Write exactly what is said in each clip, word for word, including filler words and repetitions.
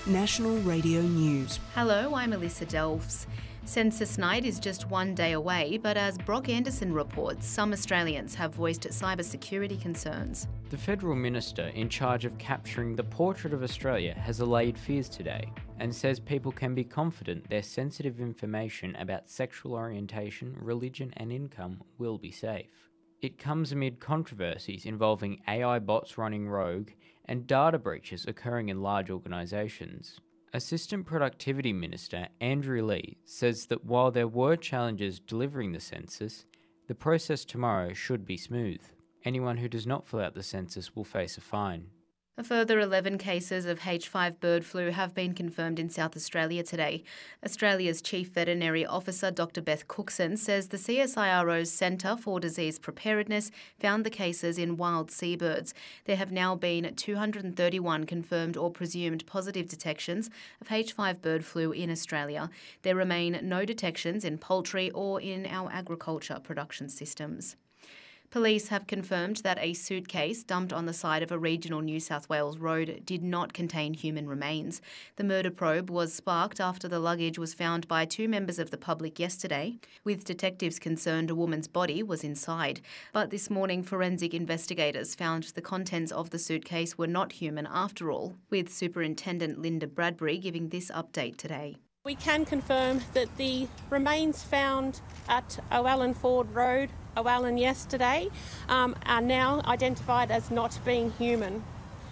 National Radio News. Hello, I'm Alyssa Delves. Census night is just one day away, but as Brock Anderson reports, some Australians have voiced cybersecurity concerns. The federal minister in charge of capturing the portrait of Australia has allayed fears today and says people can be confident their sensitive information about sexual orientation, religion and income will be safe. It comes amid controversies involving A I bots running rogue and data breaches occurring in large organisations. Assistant Productivity Minister Andrew Leigh says that while there were challenges delivering the census, the process tomorrow should be smooth. Anyone who does not fill out the census will face a fine. A further eleven cases of H five bird flu have been confirmed in South Australia today. Australia's Chief Veterinary Officer Doctor Beth Cookson says the C S I R O's Centre for Disease Preparedness found the cases in wild seabirds. There have now been two hundred thirty-one confirmed or presumed positive detections of H five bird flu in Australia. There remain no detections in poultry or in our agriculture production systems. Police have confirmed that a suitcase dumped on the side of a regional New South Wales road did not contain human remains. The murder probe was sparked after the luggage was found by two members of the public yesterday, with detectives concerned a woman's body was inside. But this morning, forensic investigators found the contents of the suitcase were not human after all, with Superintendent Linda Bradbury giving this update today. We can confirm that the remains found at O'Allen Ford Road, O'Allen yesterday, um, are now identified as not being human.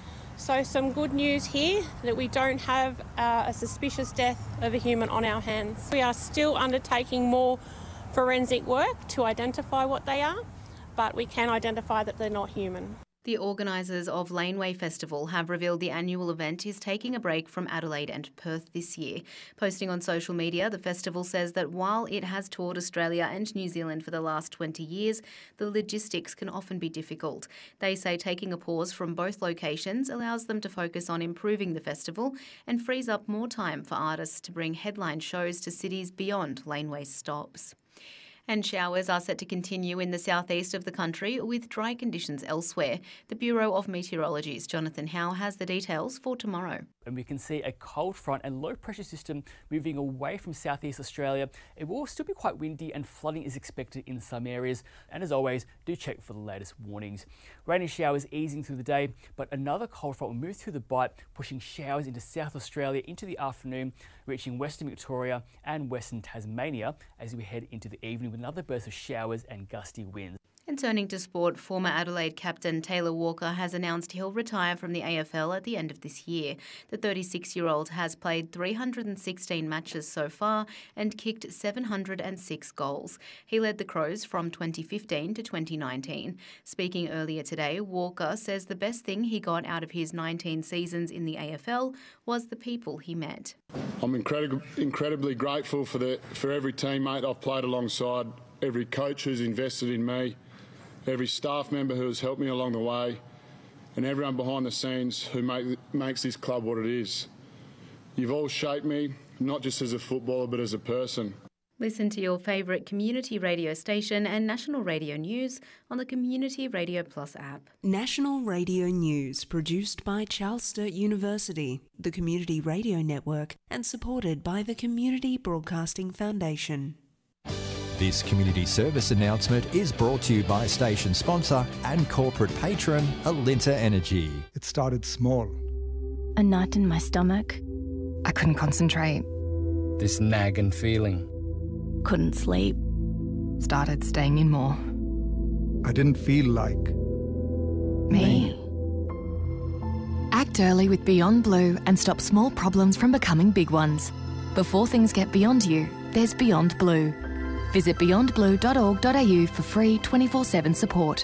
So some good news here that we don't have uh, a suspicious death of a human on our hands. We are still undertaking more forensic work to identify what they are, but we can identify that they're not human. The organisers of Laneway Festival have revealed the annual event is taking a break from Adelaide and Perth this year. Posting on social media, the festival says that while it has toured Australia and New Zealand for the last twenty years, the logistics can often be difficult. They say taking a pause from both locations allows them to focus on improving the festival and frees up more time for artists to bring headline shows to cities beyond Laneway stops. And showers are set to continue in the southeast of the country with dry conditions elsewhere. The Bureau of Meteorology's Jonathan Howe has the details for tomorrow. And we can see a cold front and low pressure system moving away from southeast Australia. It will still be quite windy and flooding is expected in some areas. And as always, do check for the latest warnings. Rain and showers easing through the day, but another cold front will move through the Bight, pushing showers into South Australia into the afternoon, reaching Western Victoria and Western Tasmania as we head into the evening with another burst of showers and gusty winds. And turning to sport, former Adelaide captain Taylor Walker has announced he'll retire from the A F L at the end of this year. The thirty-six-year-old has played three hundred sixteen matches so far and kicked seven hundred six goals. He led the Crows from twenty fifteen to twenty nineteen. Speaking earlier today, Walker says the best thing he got out of his nineteen seasons in the A F L was the people he met. I'm incredib- incredibly grateful for the for every teammate I've played alongside, every coach who's invested in me, every staff member who has helped me along the way, and everyone behind the scenes who make, makes this club what it is. You've all shaped me, not just as a footballer, but as a person. Listen to your favourite community radio station and national radio news on the Community Radio Plus app. National Radio News, produced by Charles Sturt University, the Community Radio Network, and supported by the Community Broadcasting Foundation. This community service announcement is brought to you by station sponsor and corporate patron Alinta Energy. It started small. A knot in my stomach. I couldn't concentrate. This nagging feeling. Couldn't sleep. Started staying in more. I didn't feel like... Me. Act early with Beyond Blue and stop small problems from becoming big ones. Before things get beyond you, there's Beyond Blue. Visit beyond blue dot org dot a u for free twenty-four seven support.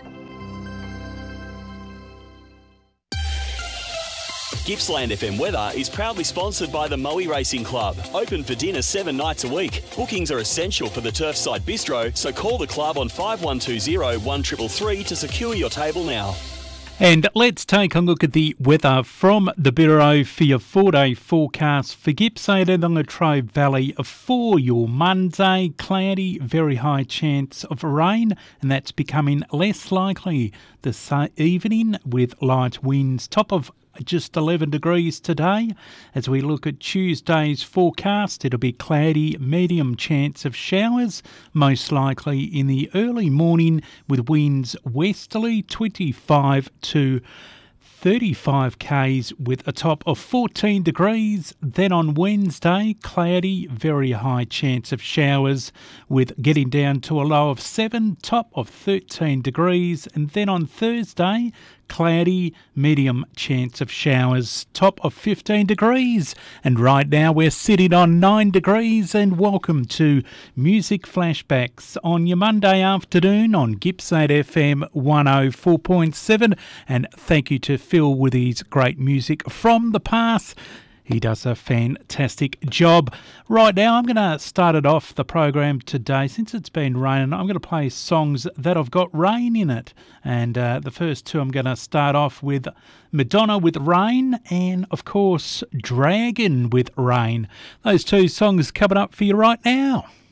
Gippsland F M weather is proudly sponsored by the Moe Racing Club. Open for dinner seven nights a week. Bookings are essential for the Turfside Bistro, so call the club on five one two zero, one three three three to secure your table now. And let's take a look at the weather from the Bureau for your four-day forecast for Gippsland and the Latrobe Valley for your Monday. Cloudy, very high chance of rain, and that's becoming less likely this evening with light winds. Top of just eleven degrees today. As we look at Tuesday's forecast, it'll be cloudy, medium chance of showers, most likely in the early morning with winds westerly, twenty-five to thirty-five kays with a top of fourteen degrees. Then on Wednesday, cloudy, very high chance of showers with getting down to a low of seven, top of thirteen degrees. And then on Thursday, cloudy, medium chance of showers, top of fifteen degrees. And right now we're sitting on nine degrees. And welcome to Music Flashbacks on your Monday afternoon on Gippsland F M one oh four point seven. And thank you to Phil with his great music from the past. He does a fantastic job. Right now, I'm going to start it off the program today. Since it's been raining, I'm going to play songs that have got rain in it. And uh, the first two, I'm going to start off with Madonna with Rain and, of course, Dragon with Rain. Those two songs coming up for you right now.